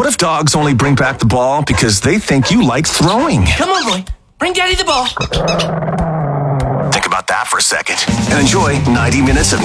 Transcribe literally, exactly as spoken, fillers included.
What if dogs only bring back the ball because they think you like throwing? Come on, boy. Bring Daddy the ball. Think about that for a second and enjoy ninety minutes of